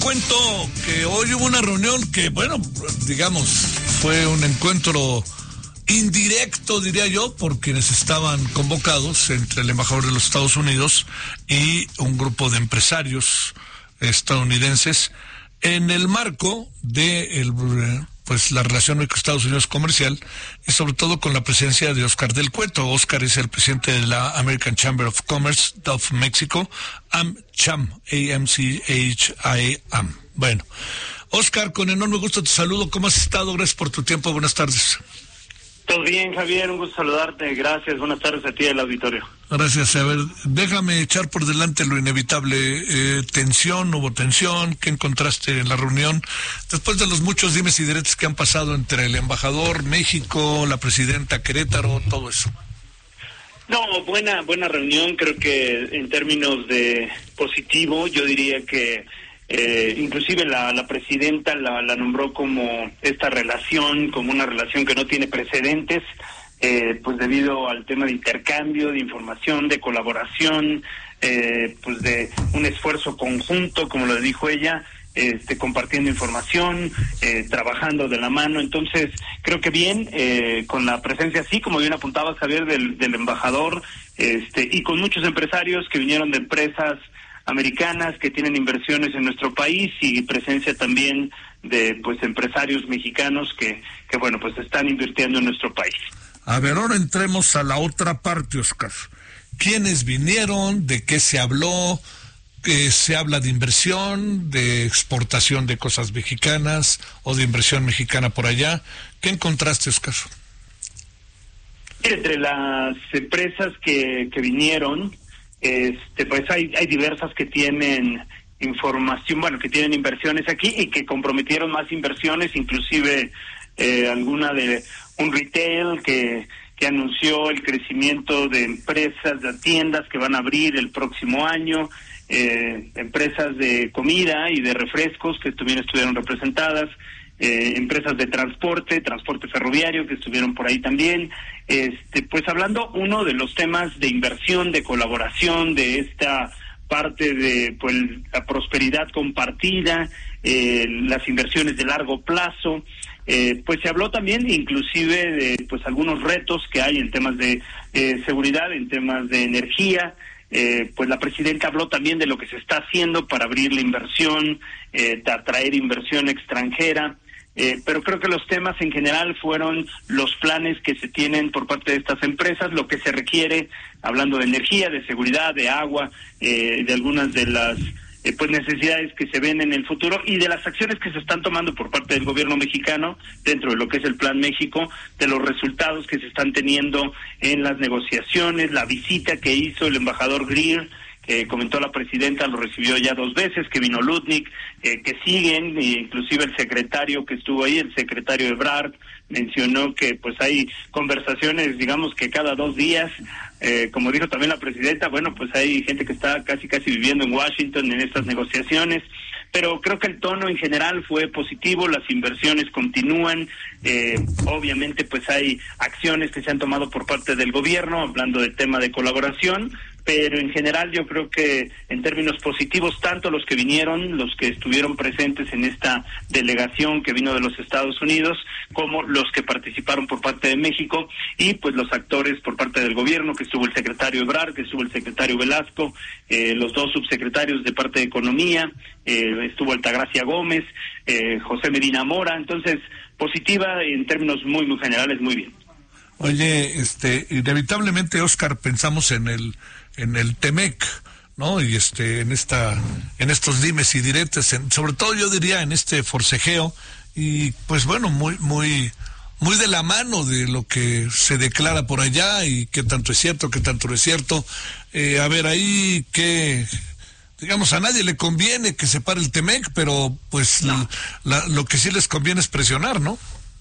cuento que hoy hubo una reunión que, bueno, digamos, fue un encuentro indirecto, diría yo, por quienes estaban convocados entre el embajador de los Estados Unidos y un grupo de empresarios estadounidenses en el marco de la relación México-Estados Unidos comercial y sobre todo con la presencia de Oscar del Cueto. Oscar es el presidente de la American Chamber of Commerce of Mexico, AmCham, A-M-C-H-I-A-M. Bueno, Oscar, con enorme gusto te saludo. ¿Cómo has estado? Gracias por tu tiempo. Buenas tardes. Todo bien, Javier, un gusto saludarte. Gracias, buenas tardes a ti y al auditorio. Gracias. A ver, déjame echar por delante lo inevitable. ¿Hubo tensión? ¿Qué encontraste en la reunión? Después de los muchos dimes y diretes que han pasado entre el embajador, México, la presidenta, Querétaro, todo eso. No, buena reunión. Creo que en términos de positivo, yo diría que inclusive la presidenta la nombró como esta relación, como una relación que no tiene precedentes, pues debido al tema de intercambio, de información, de colaboración, pues de un esfuerzo conjunto, como lo dijo ella, compartiendo información, trabajando de la mano. Entonces, creo que bien, con la presencia, así como bien apuntabas, Javier, del embajador, y con muchos empresarios que vinieron de empresas americanas que tienen inversiones en nuestro país y presencia también de pues empresarios mexicanos que bueno, pues están invirtiendo en nuestro país. A ver, ahora entremos a la otra parte, Oscar. ¿Quiénes vinieron? ¿De qué se habló? ¿Se habla de inversión, de exportación de cosas mexicanas o de inversión mexicana por allá? ¿Qué encontraste, Oscar? Entre las empresas que vinieron, pues hay diversas que tienen información, bueno, que tienen inversiones aquí y que comprometieron más inversiones, inclusive alguna de un retail que anunció el crecimiento de empresas, de tiendas que van a abrir el próximo año, empresas de comida y de refrescos que también estuvieron representadas, empresas de transporte ferroviario que estuvieron por ahí también, pues hablando uno de los temas de inversión, de colaboración, de esta parte de pues la prosperidad compartida, las inversiones de largo plazo, pues se habló también inclusive de pues algunos retos que hay en temas de seguridad, en temas de energía. Pues la presidenta habló también de lo que se está haciendo para abrir la inversión, atraer inversión extranjera, pero creo que los temas en general fueron los planes que se tienen por parte de estas empresas, lo que se requiere, hablando de energía, de seguridad, de agua, de algunas de las pues necesidades que se ven en el futuro y de las acciones que se están tomando por parte del gobierno mexicano dentro de lo que es el Plan México, de los resultados que se están teniendo en las negociaciones, la visita que hizo el embajador Greer, que comentó la presidenta, lo recibió ya 2 veces, que vino Lutnick, que siguen, inclusive el secretario que estuvo ahí, el secretario Ebrard, mencionó que pues hay conversaciones, digamos que cada 2 días, como dijo también la presidenta, bueno, pues hay gente que está casi viviendo en Washington en estas negociaciones, pero creo que el tono en general fue positivo, las inversiones continúan, obviamente pues hay acciones que se han tomado por parte del gobierno, hablando del tema de colaboración, pero en general yo creo que en términos positivos, tanto los que vinieron, los que estuvieron presentes en esta delegación que vino de los Estados Unidos, como los que participaron por parte de México, y pues los actores por parte del gobierno, que estuvo el secretario Ebrard, que estuvo el secretario Velasco, los 2 subsecretarios de parte de Economía, estuvo Altagracia Gómez, José Medina Mora. Entonces, positiva en términos muy generales, muy bien. Oye, inevitablemente, Oscar, pensamos en el TEMEC, ¿no? Y en estos dimes y diretes, sobre todo yo diría en este forcejeo, y pues bueno, muy de la mano de lo que se declara por allá y qué tanto es cierto, qué tanto no es cierto. A ver, ahí que digamos, a nadie le conviene que se pare el TEMEC, pero pues no. Lo que sí les conviene es presionar, ¿no?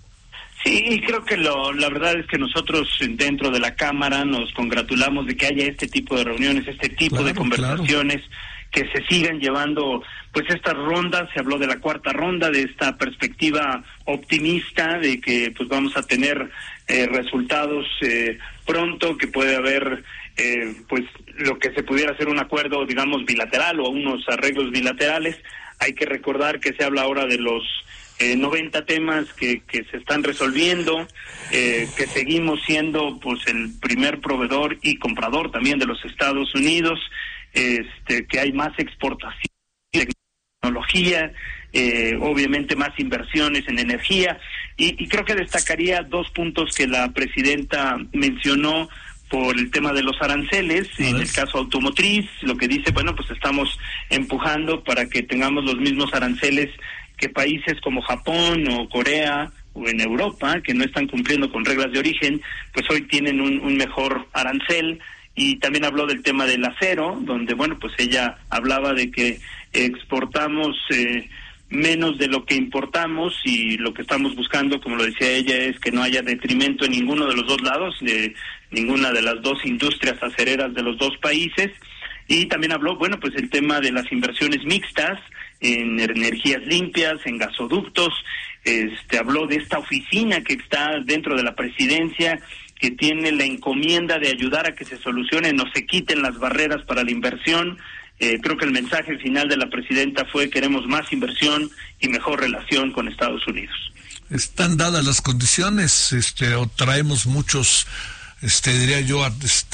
Sí, creo que la verdad es que nosotros dentro de la Cámara nos congratulamos de que haya este tipo de reuniones, este tipo de conversaciones, que se sigan llevando pues estas rondas. Se habló de la 4ª ronda, de esta perspectiva optimista de que pues vamos a tener resultados pronto, que puede haber pues lo que se pudiera hacer un acuerdo, digamos, bilateral o unos arreglos bilaterales. Hay que recordar que se habla ahora de los 90 temas que se están resolviendo, que seguimos siendo pues el primer proveedor y comprador también de los Estados Unidos, que hay más exportación de tecnología, obviamente más inversiones en energía, y creo que destacaría 2 puntos que la presidenta mencionó por el tema de los aranceles. En el caso automotriz, lo que dice, bueno, pues estamos empujando para que tengamos los mismos aranceles que países como Japón o Corea o en Europa, que no están cumpliendo con reglas de origen, pues hoy tienen un mejor arancel. Y también habló del tema del acero, donde, bueno, pues ella hablaba de que exportamos menos de lo que importamos, y lo que estamos buscando, como lo decía ella, es que no haya detrimento en ninguno de los dos lados, de ninguna de las dos industrias acereras de los dos países. Y también habló, bueno, pues el tema de las inversiones mixtas en energías limpias, en gasoductos. Habló de esta oficina que está dentro de la presidencia, que tiene la encomienda de ayudar a que se solucionen o se quiten las barreras para la inversión. Creo que el mensaje final de la presidenta fue: queremos más inversión y mejor relación con Estados Unidos. ¿Están dadas las condiciones, o traemos muchos, diría yo,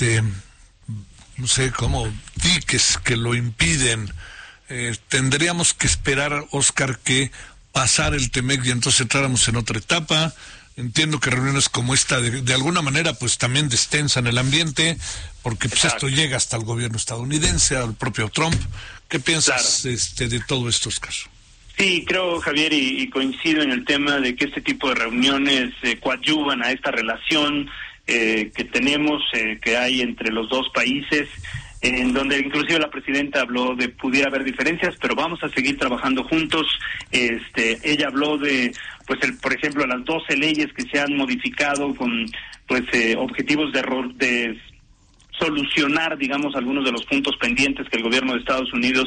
no sé, como diques que lo impiden? Tendríamos que esperar, Oscar, que pasar el TEMEC y entonces entráramos en otra etapa. Entiendo que reuniones como esta de alguna manera pues también destensan el ambiente, porque pues esto llega hasta el gobierno estadounidense, al propio Trump. ¿Qué piensas de todo esto, Oscar? Sí, creo, Javier, y coincido en el tema de que este tipo de reuniones coadyuvan a esta relación que tenemos, que hay entre los dos países, en donde inclusive la presidenta habló de pudiera haber diferencias, pero vamos a seguir trabajando juntos. Ella habló de, pues, por ejemplo, las 12 leyes que se han modificado con, pues, objetivos de solucionar, digamos, algunos de los puntos pendientes que el gobierno de Estados Unidos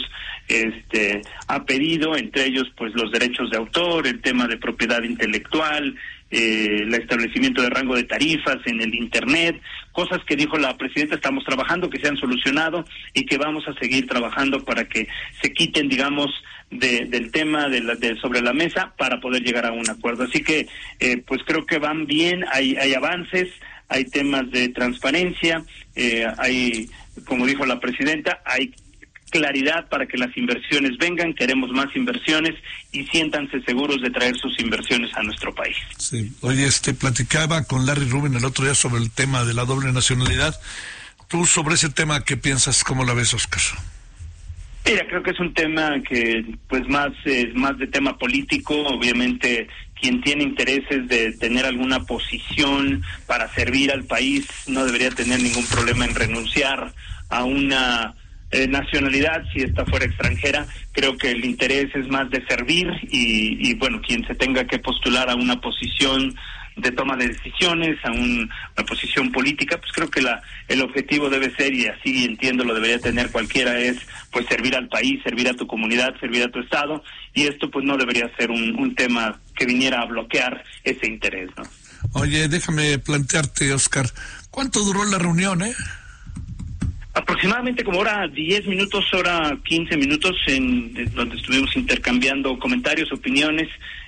ha pedido, entre ellos, pues, los derechos de autor, el tema de propiedad intelectual, el establecimiento de rango de tarifas en el Internet, cosas que dijo la presidenta, estamos trabajando, que se han solucionado y que vamos a seguir trabajando para que se quiten, digamos, del tema sobre la mesa para poder llegar a un acuerdo. Así que, pues creo que van bien, hay avances, hay temas de transparencia, hay, como dijo la presidenta, hay claridad para que las inversiones vengan, queremos más inversiones y siéntanse seguros de traer sus inversiones a nuestro país. Sí, oye, platicaba con Larry Rubin el otro día sobre el tema de la doble nacionalidad. Tú sobre ese tema, ¿qué piensas? ¿Cómo la ves, Oscar? Mira, creo que es un tema que, pues, más de tema político. Obviamente, quien tiene intereses de tener alguna posición para servir al país no debería tener ningún problema en renunciar a una nacionalidad si esta fuera extranjera. Creo que el interés es más de servir y bueno, quien se tenga que postular a una posición de toma de decisiones, a una posición política, pues creo que el objetivo debe ser, y así entiendo lo debería tener cualquiera, es pues servir al país, servir a tu comunidad, servir a tu estado, y esto pues no debería ser un tema que viniera a bloquear ese interés, ¿no? Oye, déjame plantearte, Oscar, ¿cuánto duró la reunión, Aproximadamente como hora 10 minutos, hora 15 minutos, donde estuvimos intercambiando comentarios, opiniones.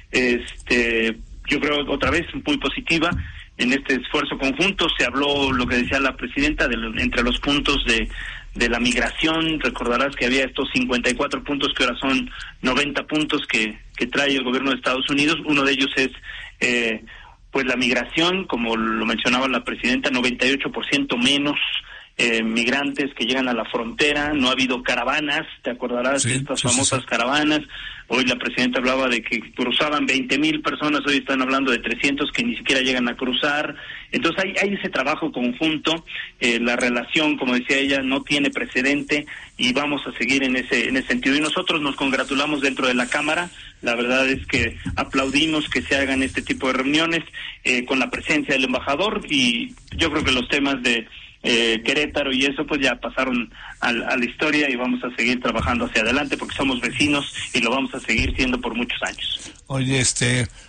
Yo creo otra vez muy positiva en este esfuerzo conjunto. Se habló, lo que decía la presidenta, entre los puntos de la migración. Recordarás que había estos 54 puntos que ahora son 90 puntos que trae el gobierno de Estados Unidos. Uno de ellos es pues la migración, como lo mencionaba la presidenta, 98% menos migrantes que llegan a la frontera. No ha habido caravanas, te acordarás de estas famosas caravanas. Hoy la presidenta hablaba de que cruzaban 20,000 personas, hoy están hablando de 300 que ni siquiera llegan a cruzar. Entonces hay ese trabajo conjunto. La relación, como decía ella, no tiene precedente y vamos a seguir en ese sentido. Y nosotros nos congratulamos dentro de la Cámara. La verdad es que aplaudimos que se hagan este tipo de reuniones con la presencia del embajador, y yo creo que los temas de Querétaro y eso pues ya pasaron a la historia y vamos a seguir trabajando hacia adelante porque somos vecinos y lo vamos a seguir siendo por muchos años. Oye,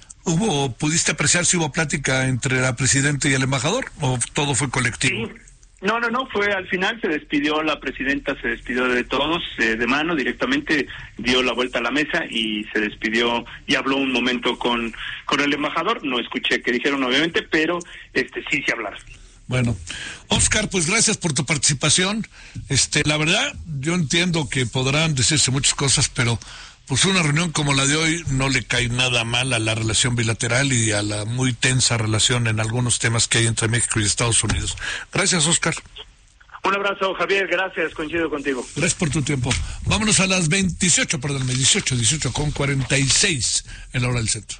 ¿pudiste apreciar si hubo plática entre la presidenta y el embajador o todo fue colectivo? Sí. No, fue al final, se despidió la presidenta, se despidió de todos, de mano, directamente dio la vuelta a la mesa y se despidió y habló un momento con el embajador. No escuché qué dijeron, obviamente, pero sí hablaron. Bueno, Oscar, pues gracias por tu participación. La verdad, yo entiendo que podrán decirse muchas cosas, pero pues una reunión como la de hoy no le cae nada mal a la relación bilateral y a la muy tensa relación en algunos temas que hay entre México y Estados Unidos. Gracias, Oscar. Un abrazo, Javier, gracias, coincido contigo. Gracias por tu tiempo. Vámonos a las 18 con 46 en la hora del centro.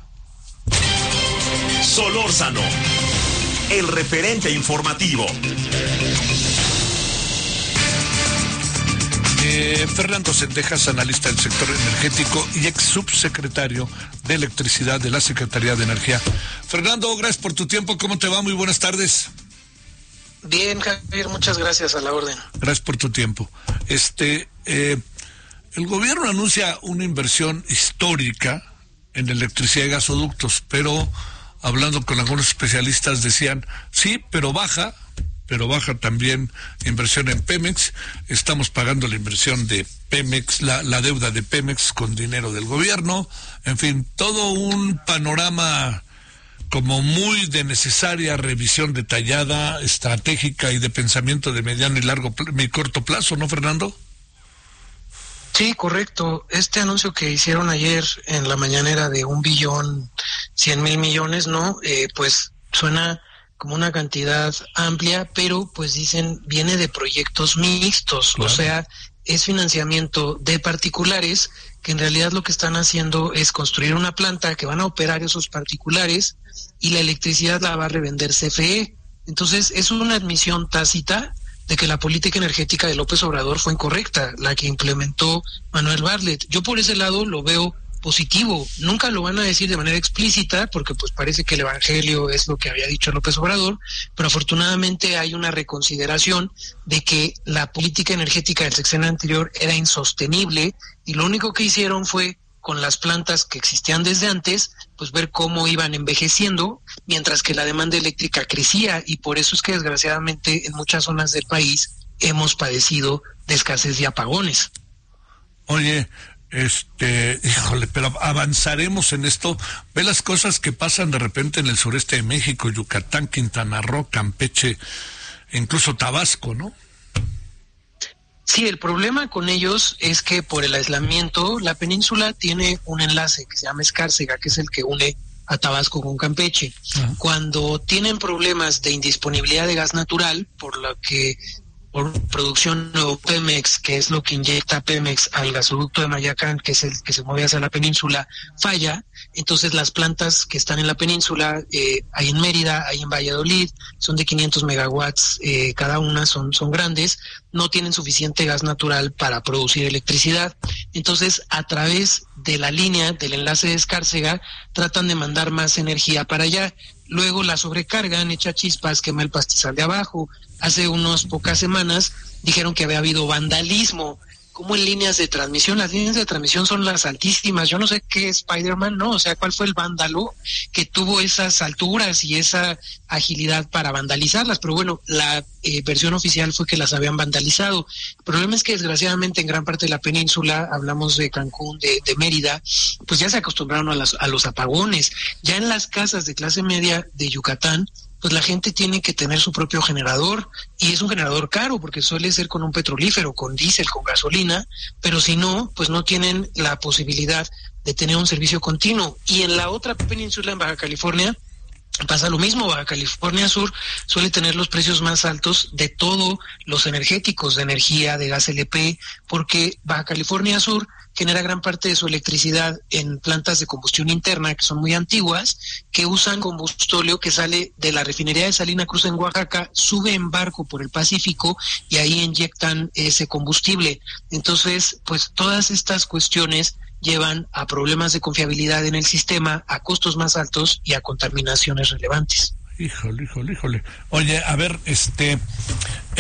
Solórzano, el referente informativo. Fernando Cendejas, analista del sector energético y ex subsecretario de Electricidad de la Secretaría de Energía. Fernando, gracias por tu tiempo. ¿Cómo te va? Muy buenas tardes. Bien, Javier, muchas gracias, a la orden. Gracias por tu tiempo. El gobierno anuncia una inversión histórica en electricidad y gasoductos, pero hablando con algunos especialistas decían, sí, pero baja también inversión en Pemex. Estamos pagando la inversión de Pemex, la deuda de Pemex con dinero del gobierno. En fin, todo un panorama como muy de necesaria revisión detallada, estratégica y de pensamiento de mediano y corto plazo, ¿no, Fernando? Sí, correcto. Este anuncio que hicieron ayer en la mañanera de 1.100.000.000.000, ¿no? Pues suena como una cantidad amplia, pero pues dicen viene de proyectos mixtos, claro. O sea, es financiamiento de particulares que en realidad lo que están haciendo es construir una planta que van a operar esos particulares y la electricidad la va a revender CFE. Entonces es una admisión tácita de que la política energética de López Obrador fue incorrecta, la que implementó Manuel Bartlett. Yo por ese lado lo veo positivo. Nunca lo van a decir de manera explícita porque pues parece que el evangelio es lo que había dicho López Obrador, pero afortunadamente hay una reconsideración de que la política energética del sexenio anterior era insostenible y lo único que hicieron fue con las plantas que existían desde antes, pues ver cómo iban envejeciendo, mientras que la demanda eléctrica crecía y por eso es que desgraciadamente en muchas zonas del país hemos padecido de escasez y apagones. Oye, pero avanzaremos en esto. Ve las cosas que pasan de repente en el sureste de México, Yucatán, Quintana Roo, Campeche, incluso Tabasco, ¿no? Sí, el problema con ellos es que por el aislamiento, la península tiene un enlace que se llama Escárcega, que es el que une a Tabasco con Campeche. Cuando tienen problemas de indisponibilidad de gas natural, por producción de Pemex, que es lo que inyecta Pemex al gasoducto de Mayacán, que es el que se mueve hacia la península, falla. Entonces las plantas que están en la península, hay en Mérida, hay en Valladolid, son de 500 megawatts cada una, son grandes, no tienen suficiente gas natural para producir electricidad. Entonces, a través de la línea del enlace de Escárcega, tratan de mandar más energía para allá. Luego la sobrecargan, echa chispas, quema el pastizal de abajo. Hace unas pocas semanas dijeron que había habido vandalismo, como en líneas de transmisión. Las líneas de transmisión son las altísimas. Yo no sé qué Spider-Man, ¿no? O sea, ¿cuál fue el vándalo que tuvo esas alturas y esa agilidad para vandalizarlas? Pero bueno, la versión oficial fue que las habían vandalizado. El problema es que desgraciadamente en gran parte de la península, hablamos de Cancún, de Mérida, pues ya se acostumbraron a los apagones. Ya en las casas de clase media de Yucatán, pues la gente tiene que tener su propio generador y es un generador caro porque suele ser con un petrolífero, con diésel, con gasolina, pero si no, pues no tienen la posibilidad de tener un servicio continuo. Y en la otra península, en Baja California, pasa lo mismo. Baja California Sur suele tener los precios más altos de todos los energéticos, de energía, de gas LP, porque Baja California Sur genera gran parte de su electricidad en plantas de combustión interna que son muy antiguas, que usan combustóleo que sale de la refinería de Salina Cruz en Oaxaca, sube en barco por el Pacífico y ahí inyectan ese combustible. Entonces, pues todas estas cuestiones llevan a problemas de confiabilidad en el sistema, a costos más altos y a contaminaciones relevantes. Híjole. Oye, a ver,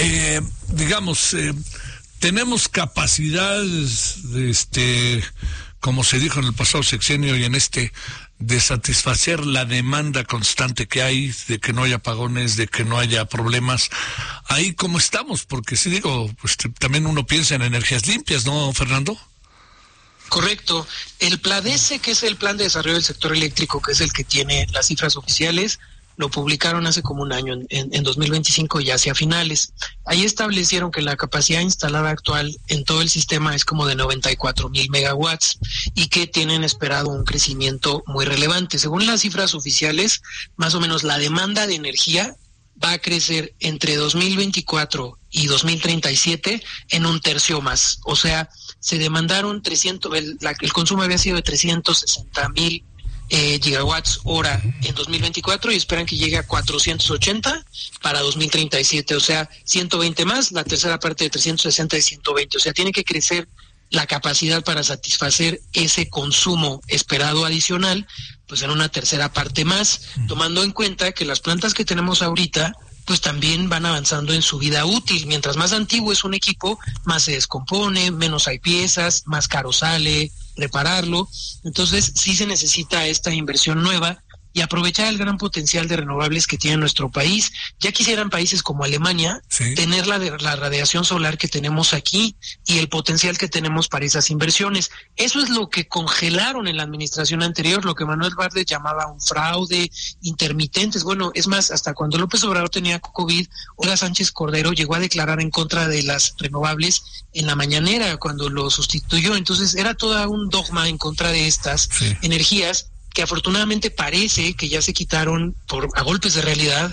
tenemos capacidades como se dijo en el pasado sexenio y en este, de satisfacer la demanda constante que hay, de que no haya apagones, de que no haya problemas. Ahí como estamos, porque sí digo, pues también uno piensa en energías limpias, ¿no, Fernando? Correcto. El PLADESE, que es el Plan de Desarrollo del Sector Eléctrico, que es el que tiene las cifras oficiales, lo publicaron hace como un año, en 2025, ya hacia finales. Ahí establecieron que la capacidad instalada actual en todo el sistema es como de 94,000 megawatts y que tienen esperado un crecimiento muy relevante. Según las cifras oficiales, más o menos la demanda de energía va a crecer entre 2024 y 2037 en un tercio más. O sea, se demandaron el consumo había sido de 360,000 gigawatts hora en 2024 y esperan que llegue a 480 para 2037, o sea, 120 más, la tercera parte de 360 es 120, o sea, tiene que crecer la capacidad para satisfacer ese consumo esperado adicional, pues en una tercera parte más, tomando en cuenta que las plantas que tenemos ahorita pues también van avanzando en su vida útil. Mientras más antiguo es un equipo, más se descompone, menos hay piezas, más caro sale repararlo. Entonces sí se necesita esta inversión nueva y aprovechar el gran potencial de renovables que tiene nuestro país. Ya quisieran países como Alemania tener la radiación solar que tenemos aquí y el potencial que tenemos para esas inversiones. Eso es lo que congelaron en la administración anterior, lo que Manuel Bartlett llamaba un fraude, intermitentes. Bueno, es más, hasta cuando López Obrador tenía COVID, Olga Sánchez Cordero llegó a declarar en contra de las renovables en la mañanera cuando lo sustituyó. Entonces era todo un dogma en contra de estas energías, que afortunadamente parece que ya se quitaron a golpes de realidad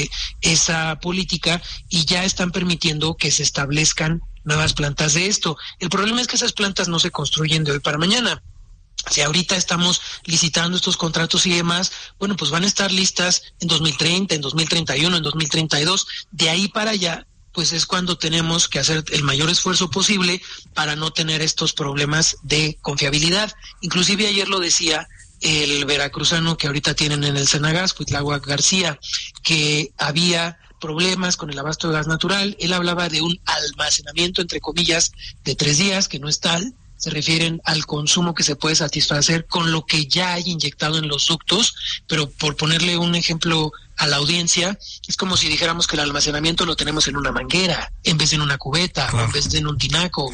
esa política y ya están permitiendo que se establezcan nuevas plantas de esto. El problema es que esas plantas no se construyen de hoy para mañana. Si ahorita estamos licitando estos contratos y demás, bueno, pues van a estar listas en 2030, en 2031, en 2032. De ahí para allá, pues es cuando tenemos que hacer el mayor esfuerzo posible para no tener estos problemas de confiabilidad. Inclusive ayer lo decía el veracruzano que ahorita tienen en el Senagas, Cuitláhuac García, que había problemas con el abasto de gas natural. Él hablaba de un almacenamiento, entre comillas, de 3 días, que no es tal. Se refieren al consumo que se puede satisfacer con lo que ya hay inyectado en los ductos, pero por ponerle un ejemplo a la audiencia, es como si dijéramos que el almacenamiento lo tenemos en una manguera, en vez de en una cubeta, o en vez de en un tinaco.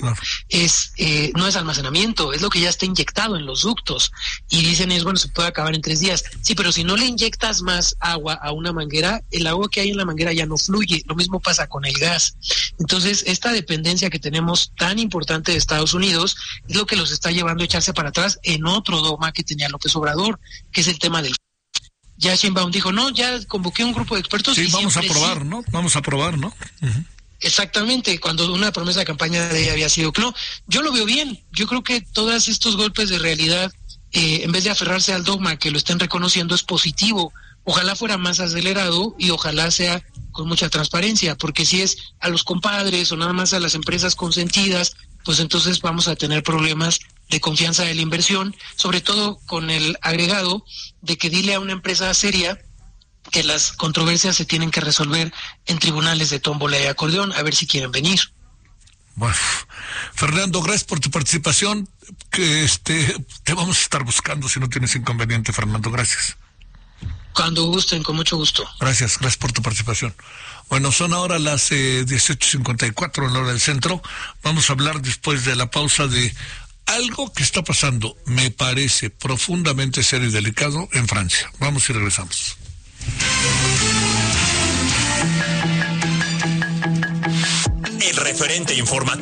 No es almacenamiento, es lo que ya está inyectado en los ductos. Y dicen, bueno, se puede acabar en 3 días. Sí, pero si no le inyectas más agua a una manguera, el agua que hay en la manguera ya no fluye. Lo mismo pasa con el gas. Entonces, esta dependencia que tenemos tan importante de Estados Unidos es lo que los está llevando a echarse para atrás en otro dogma que tenía López Obrador, que es el tema del... Ya Sheinbaum dijo, no, ya convoqué un grupo de expertos. Sí, vamos a probar, ¿no? Vamos a probar, ¿no? Uh-huh. Exactamente, cuando una promesa de campaña de ella había sido que no. Yo lo veo bien. Yo creo que todos estos golpes de realidad, en vez de aferrarse al dogma que lo estén reconociendo, es positivo. Ojalá fuera más acelerado y ojalá sea con mucha transparencia, porque si es a los compadres o nada más a las empresas consentidas, pues entonces vamos a tener problemas de confianza de la inversión, sobre todo con el agregado de que dile a una empresa seria que las controversias se tienen que resolver en tribunales de tómbola y acordeón, a ver si quieren venir. Bueno, Fernando, gracias por tu participación, que te vamos a estar buscando si no tienes inconveniente, Fernando, gracias. Cuando gusten, con mucho gusto. Gracias por tu participación. Bueno, son ahora las 18:54 en la hora del centro. Vamos a hablar después de la pausa de algo que está pasando, me parece profundamente serio y delicado en Francia. Vamos y regresamos. El referente informativo.